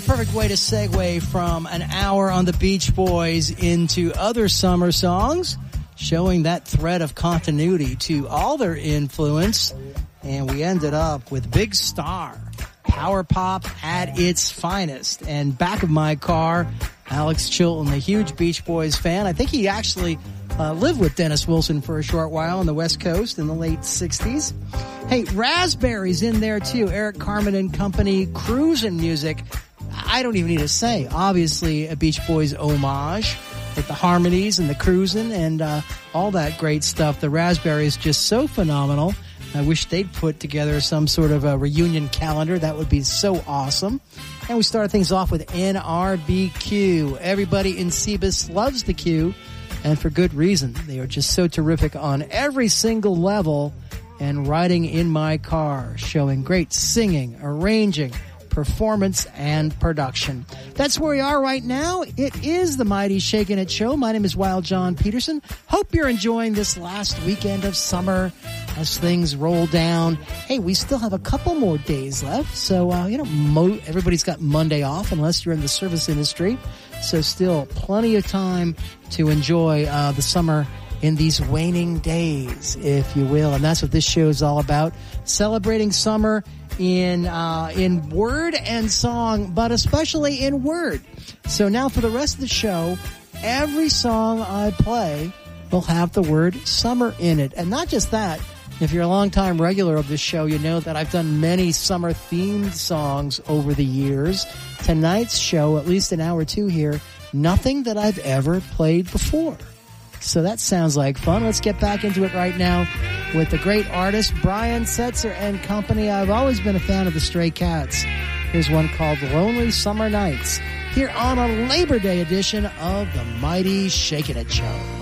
perfect way to segue from an hour on the Beach Boys into other summer songs, showing that thread of continuity to all their influence. And we ended up with Big Star, power pop at its finest. And back of my car, Alex Chilton, a huge Beach Boys fan. I think he actually lived with Dennis Wilson for a short while on the West Coast in the late 60s. Hey, Raspberries in there too. Eric Carmen and Company, cruising music. I don't even need to say. Obviously, a Beach Boys homage with the harmonies and the cruising and all that great stuff. The Raspberries just so phenomenal. I wish they'd put together some sort of a reunion calendar. That would be so awesome. And we started things off with NRBQ. Everybody in Cebus loves the Q, and for good reason. They are just so terrific on every single level. And Riding in My Car, showing great singing, arranging, performance, and production. That's where we are right now. It is the Mighty Shakin' It Show. My name is Wild John Peterson. Hope you're enjoying this last weekend of summer as things roll down. Hey, we still have a couple more days left. So, everybody's got Monday off unless you're in the service industry. So still plenty of time to enjoy the summer in these waning days, if you will. And that's what this show is all about. Celebrating summer in word and song, but especially in word. So now for the rest of the show, every song I play will have the word summer in it. And not just that. If you're a longtime regular of this show, you know that I've done many summer-themed songs over the years. Tonight's show, at least an hour or two here, nothing that I've ever played before. So that sounds like fun. Let's get back into it right now with the great artist Brian Setzer and Company. I've always been a fan of the Stray Cats. Here's one called Lonely Summer Nights, here on a Labor Day edition of the Mighty Shakin' It Show.